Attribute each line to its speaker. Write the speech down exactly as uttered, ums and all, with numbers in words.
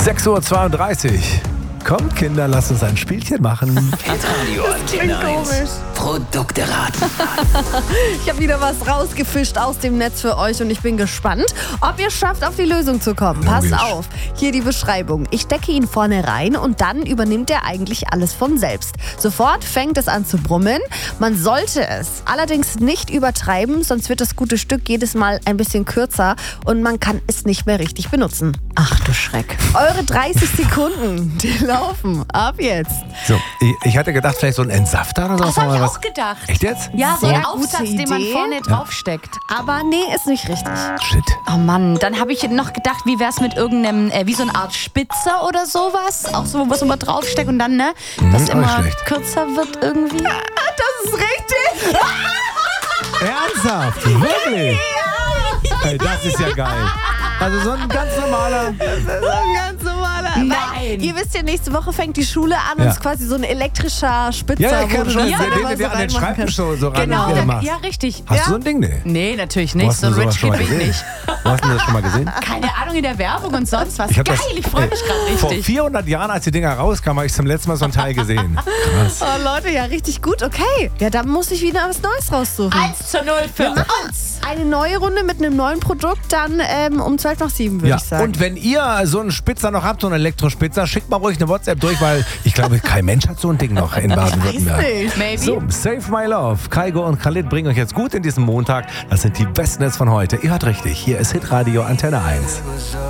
Speaker 1: sechs Uhr zweiunddreißig. Kommt, Kinder, lasst uns ein Spielchen machen.
Speaker 2: Hitradio Antenne eins. Produkte raten.
Speaker 3: Ich habe wieder was rausgefischt aus dem Netz für euch und ich bin gespannt, ob ihr schafft, auf die Lösung zu kommen.
Speaker 1: Logisch.
Speaker 3: Passt auf, hier die Beschreibung. Ich stecke ihn vorne rein und dann übernimmt er eigentlich alles von selbst. Sofort fängt es an zu brummen. Man sollte es allerdings nicht übertreiben, sonst wird das gute Stück jedes Mal ein bisschen kürzer und man kann es nicht mehr richtig benutzen.
Speaker 4: Ach du Schreck.
Speaker 3: Eure dreißig Sekunden, die laufen ab jetzt.
Speaker 1: So, ich, ich hatte gedacht, vielleicht so ein Entsafter oder so.
Speaker 4: Das habe ich auch gedacht.
Speaker 1: Echt jetzt?
Speaker 4: Ja, so
Speaker 3: Sehr
Speaker 4: ein
Speaker 3: gute
Speaker 4: Aufsatz, den man
Speaker 3: Idee.
Speaker 4: vorne draufsteckt.
Speaker 3: Aber nee, ist nicht richtig.
Speaker 1: Shit.
Speaker 4: Oh Mann, dann habe ich noch gedacht, wie wär's mit irgendeinem, äh, wie so eine Art Spitzer oder sowas? Auch so, was man draufsteckt und dann, ne? Das
Speaker 1: ist auch
Speaker 4: immer
Speaker 1: nicht schlecht.
Speaker 4: kürzer wird irgendwie.
Speaker 3: Das ist richtig.
Speaker 1: Ernsthaft? Wirklich? Hey, das ist ja geil. Also so ein ganz normaler...
Speaker 3: Das ist ein ganz normaler.
Speaker 4: Nein.
Speaker 3: Weil, ihr wisst ja, nächste Woche fängt die Schule an und
Speaker 1: Ja.
Speaker 3: es ist quasi so ein elektrischer Spitzer.
Speaker 1: Ja, ja,
Speaker 3: wo
Speaker 1: kann
Speaker 3: du
Speaker 1: schon.
Speaker 3: das
Speaker 1: Ja,
Speaker 3: selber
Speaker 1: den,
Speaker 3: so
Speaker 1: den dir an den
Speaker 3: reinmachen
Speaker 1: Schreibtisch
Speaker 3: kannst.
Speaker 1: so, so rein
Speaker 4: Genau,
Speaker 1: machst.
Speaker 4: ja, richtig.
Speaker 1: Hast
Speaker 3: Ja.
Speaker 1: du so ein Ding? Nee.
Speaker 4: Nee, natürlich
Speaker 1: Wo
Speaker 4: nicht.
Speaker 1: hast
Speaker 4: So
Speaker 1: du sowas
Speaker 4: rich
Speaker 1: schon mal
Speaker 4: Kid bin ich
Speaker 1: gesehen?
Speaker 4: nicht.
Speaker 1: Wo hast du das schon mal gesehen?
Speaker 4: Keine Ahnung, in der Werbung und sonst was.
Speaker 1: Ich hab
Speaker 4: Geil,
Speaker 1: das-
Speaker 4: ich freue mich gerade
Speaker 1: Vor
Speaker 4: richtig.
Speaker 1: vierhundert Jahren, als die Dinger rauskamen, habe ich zum letzten Mal so ein Teil gesehen. Krass.
Speaker 3: Oh Leute, ja, richtig gut. Okay, ja, da muss ich wieder was Neues raussuchen.
Speaker 4: eins zu null für uns.
Speaker 3: Eine neue Runde mit einem neuen Produkt, dann ähm, um zwölf nach sieben, würde
Speaker 1: Ja,
Speaker 3: ich sagen.
Speaker 1: und wenn ihr so einen Spitzer noch habt, so einen Elektrospitzer, schickt mal ruhig eine WhatsApp durch, weil ich glaube, kein Mensch hat so ein Ding noch in Baden-Württemberg.
Speaker 3: nicht.
Speaker 4: Maybe.
Speaker 1: So, Save My Love. Kaigo und Khalid bringen euch jetzt gut in diesen Montag. Das sind die besten Hits von heute. Ihr hört richtig, hier ist Hitradio Antenne eins.